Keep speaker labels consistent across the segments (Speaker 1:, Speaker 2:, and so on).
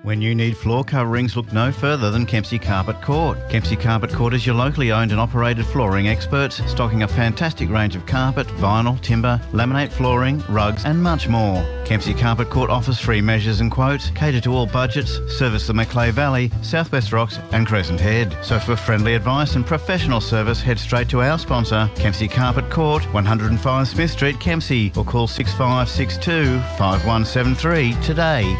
Speaker 1: When you need floor coverings, look no further than Kempsey Carpet Court. Kempsey Carpet Court is your locally owned and operated flooring experts, stocking a fantastic range of carpet, vinyl, timber, laminate flooring, rugs and much more. Kempsey Carpet Court offers free measures and quotes, cater to all budgets, service the Macleay Valley, South West Rocks and Crescent Head. So for friendly advice and professional service, head straight to our sponsor, Kempsey Carpet Court, 105 Smith Street, Kempsey, or call 6562 5173 today.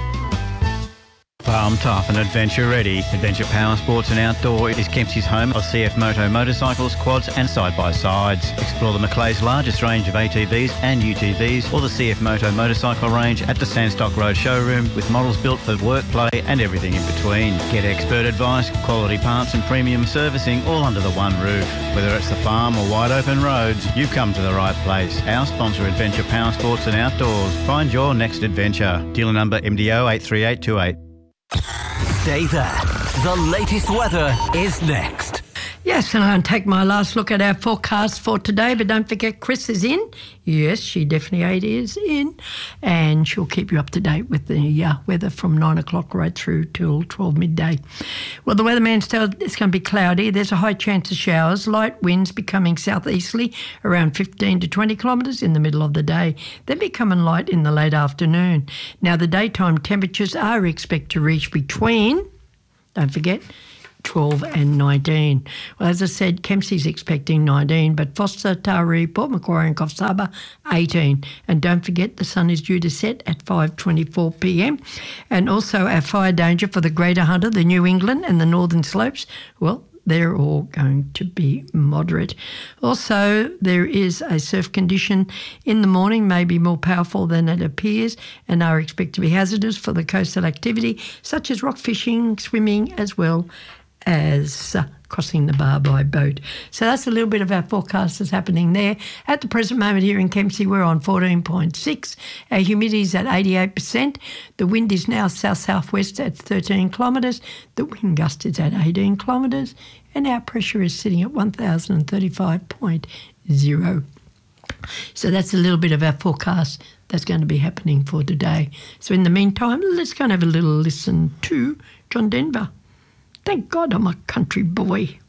Speaker 1: Farm tough and adventure ready. Adventure Power Sports and Outdoor is Kempsey's home of CF Moto motorcycles, quads and side-by-sides. Explore the Macleay's largest range of ATVs and UTVs or the CF Moto motorcycle range at the Sandstock Road showroom with models built for work, play and everything in between. Get expert advice, quality parts and premium servicing all under the one roof. Whether it's the farm or wide open roads, you've come to the right place. Our sponsor, Adventure Power Sports and Outdoors. Find your next adventure. Dealer number MDO 83828.
Speaker 2: Stay there. The latest weather is next.
Speaker 3: Yes, and I'll take my last look at our forecast for today, but don't forget Chris is in. Yes, she definitely is in, and she'll keep you up to date with the weather from 9 o'clock right through till 12 midday. Well, the weatherman's told it's going to be cloudy. There's a high chance of showers, light winds becoming southeasterly around 15 to 20 kilometres in the middle of the day, then becoming light in the late afternoon. Now, the daytime temperatures are expected to reach between, don't forget, 12 and 19. Well, as I said, Kempsey's expecting 19, but Foster, Taree, Port Macquarie and Coffs Harbour, 18. And don't forget, the sun is due to set at 5:24 p.m. And also our fire danger for the Greater Hunter, the New England and the Northern Slopes, well, they're all going to be moderate. Also, there is a surf condition in the morning, maybe more powerful than it appears, and are expected to be hazardous for the coastal activity, such as rock fishing, swimming, as well as crossing the bar by boat. So that's a little bit of our forecast that's happening there. At the present moment here in Kempsey, we're on 14.6. Our humidity is at 88%. The wind is now south-southwest at 13 kilometres. The wind gust is at 18 kilometres. And our pressure is sitting at 1,035.0. So that's a little bit of our forecast that's going to be happening for today. So in the meantime, let's go and have a little listen to John Denver. Thank God I'm a country boy.